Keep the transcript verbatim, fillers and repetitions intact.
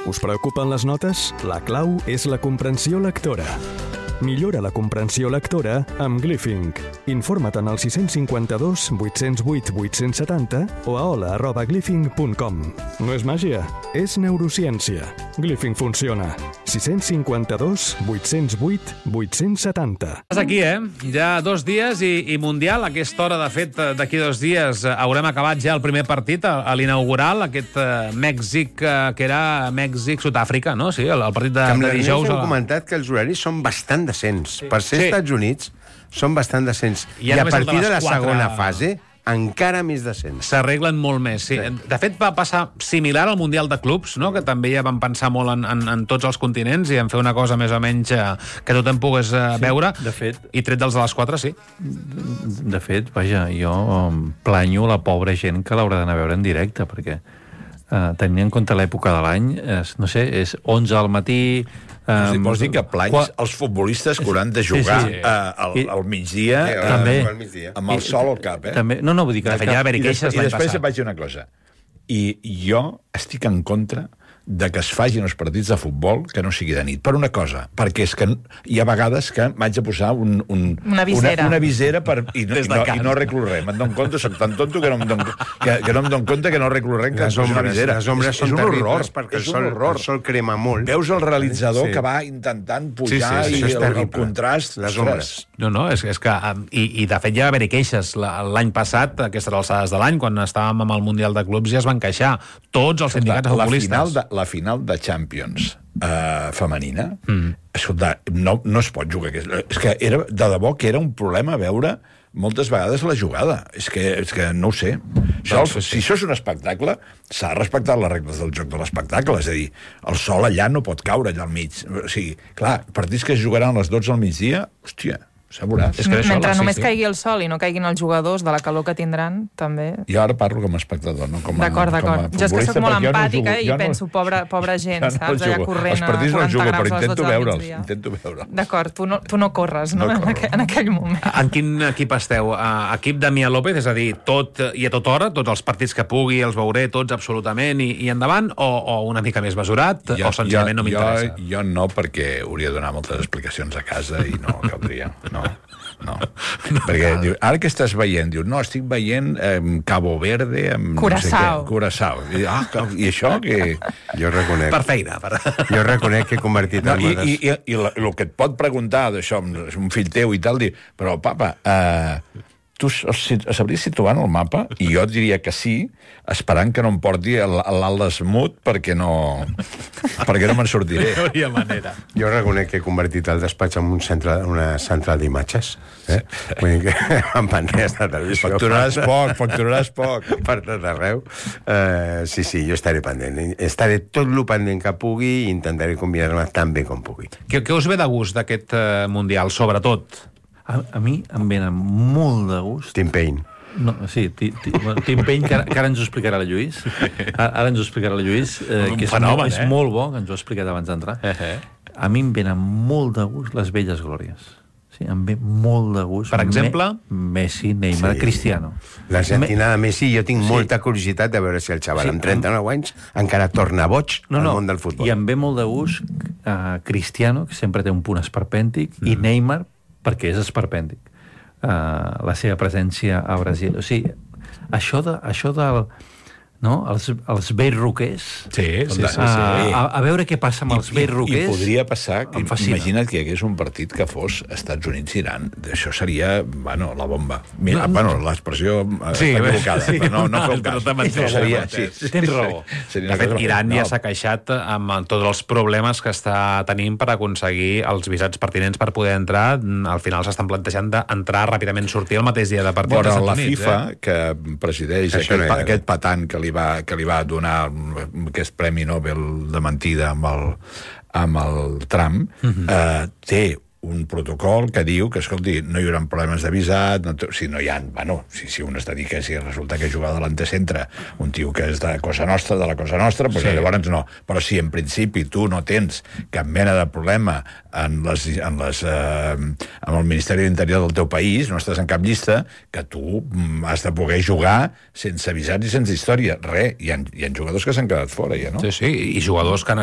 Us preocupen les notes? La clau és la comprensió lectora. Millora la comprensió lectora amb Glyphing. Informa't en el sis cinc dos, vuit zero vuit, vuit set zero o a hola arroba glyphing punt com. No és màgia, és neurociència. Glyphing funciona. sis cinc dos, vuit zero vuit, vuit set zero. És aquí, eh? Ja dos dies i, i Mundial. A aquesta hora, de fet, d'aquí dos dies haurem acabat ja el primer partit, a, a l'inaugural, aquest uh, Mèxic, uh, que era Mèxic-Sud-àfrica, no? Sí, el, el partit de, de dijous. Hem comentat que els horaris són bastant decents. Sí. Per ser Sí. Estats Units, són bastant decents. I I, ara a només el de partir de la les quatre- segona fase, encara més decents. S'arreglen molt més, sí. Sí. De fet, va passar similar al Mundial de Clubs, no? Que també ja van pensar molt en, en, en tots els continents i en fer una cosa més o menys eh, que tothom pogués eh, Sí, veure. de fet. I tret dels de les quatre, sí. De fet, vaja, jo em planyo la pobra gent que l'haurà d'anar a veure en directe, perquè eh, tenint en compte l'època de l'any, eh, no sé, és onze al matí... Um, Eh, vols dir que planys qua- els futbolistes que hauran de jugar Sí, sí. eh, al, I- al migdia, Sí, eh, també. al migdia. amb el sol al cap, eh? També, no, no, vull dir que... De fet, ja va haver-hi I, queixes després, I l'any després passat. et vaig dir una cosa. I jo estic en contra de que es facin els partits de futbol que no sigui de nit. Per una cosa, perquè és que hi ha vegades que m'haig de posar un, un, Una visera. Una, una visera per, i, no, Des i, de no, casa. i no arreglo res. Me'n dono compte, soc tan tonto que no em dono, que, que no em dono compte que no arreglo res, que Les es posi una ombres, visera. les ombres és, són és un terribles horror, perquè el és un sol, horror. el sol crema molt. Veus el realitzador Sí. que va intentant Sí, pujar sí, i això és el, el terrible. contrast... Les ostres. ombres. No, no, és, és que... eh, I, I, de fet, ja va haver-hi queixes la- l'any passat, a aquestes alçades de l'any, quan estàvem amb el Mundial de Clubs, ja es van queixar tots els sindicats la, la, futbolistes. final de, la final de Champions eh, femenina, mm. escolta, no, no es pot jugar. És que era, de debò que era un problema veure moltes vegades la jugada. És que, és que no ho sé. Això, Doncs, sí. si això és un espectacle, s'ha de respectar les regles del joc de l'espectacle. És a dir, el sol allà no pot caure allà al mig. O sigui, clar, partits que es jugaran a les dotze al migdia, hòstia, s'ha veuràs. És que això, Mentre sí, només sí. caigui el sol i no caiguin els jugadors de la calor que tindran, també... Jo ara parlo com a espectador, no com a D'acord, d'acord. com a Jo és que futbolista, sóc molt perquè jo no empàtica jugo, i jo no- penso, pobra, pobra gent, jo no saps? Allà jugo. corrent Els a partits no els quaranta jugo, graus però a les intento dotze del veure'ls, migdia. intento veure'ls. D'acord, tu no, tu no corres, no? No en, corro. aquell, en aquell moment. En quin equip esteu? Uh, equip de Mia López, és a dir, tot i a tota hora, tots els partits que pugui, els veuré tots absolutament i, i endavant, o, o una mica més mesurat, o senzillament no m'interessa? Jo, jo no, perquè hauria de donar moltes explicacions a casa i no caldria. No, no. no perquè diu, ara que estàs veient? Diu, no, estic veient eh, Cabo Verde... Amb Curaçao. No sé què, Curaçao. I, ah, I això que... Jo reconec, Per feina. Per... jo reconec que he convertit No, el i, meu i, i, i el que et pot preguntar d'això, és un fill teu i tal, diu, però, papa, eh, tu s- sabries situar en el mapa? I jo et diria que sí, esperant que no em porti a l'alt d'Esmut perquè no, perquè no me'n sortiré. No hi ha manera. Jo reconec que he convertit el despatx en un centre, una central d'imatges. Eh? Vull dir que amb pantalles de televisió... Facturaràs poc, facturaràs poc. Per tot arreu. Uh, sí, sí, jo estaré pendent. Estaré tot el pendent que pugui i intentaré combinar-me tan bé com pugui. Què, què us ve de gust d'aquest uh, Mundial, sobretot? A, a mi em venen molt de gust... Tim Payne. No, sí, ti, ti, bueno, Tim Payne, que ara, que ara ens ho explicarà la Lluís. Ara, ara ens ho explicarà la Lluís, eh, Un que és, fenomen, molt, és eh? molt bo, que ens ho ha explicat abans d'entrar. Eh, eh. A mi em venen molt de gust les velles glòries. Sí, em ve molt de gust. Per exemple? Me, Messi, Neymar, Sí. sí. Cristiano. L'Argentina de Messi, jo tinc Sí. molta curiositat de veure si el xaval Sí, amb trenta-nou anys encara torna boig No, al no, món del futbol. i em ve molt de gust uh, Cristiano, que sempre té un punt esperpèntic, mm. i Neymar, perquè és esperpèntic. Uh, la seva presència a Brasil. O sigui, això, de, això del... No? Els, els vells roquers. Sí, sí, sí. sí. A, a, a veure què passa amb els vells I roquers. podria passar, que, em fascina. imagina't que hi hagués un partit que fos Estats Units-Iran. Això seria, bueno, la bomba. Mira, bueno, l'expressió eh, Sí, està equivocada, sí, però no, no, no, feu però cas. t'he mentit. Seria, sí, sí, Tens raó. Seria De una fet, cosa- Iran ja no, s'ha queixat amb tots els problemes que està tenint per aconseguir els visats pertinents per poder entrar. Al final s'estan plantejant d'entrar ràpidament, sortir el mateix dia de partit Bueno, als Estats la Units. FIFA, eh? que presideix Això aquest, no hi ha, pa, aquest patant que li va, que li va donar aquest Premi Nobel de mentida amb el, amb el Trump, uh-huh. eh, té un protocol que diu que, escolti, no hi haurà problemes de visat, no, si no hi ha, bueno, si, si un es dedica, si resulta que juga de l'antecentre, un tio que és de Cosa Nostra, de la Cosa Nostra, doncs sí. Llavors no. Però si en principi tu no tens cap mena de problema en, les, en, les, eh, en el Ministeri d'Interior del teu país, no estàs en cap llista, que tu mm, has de poder jugar sense visat i sense història. Res, hi ha, hi ha jugadors que s'han quedat fora, ja, no? Sí, sí, i jugadors que han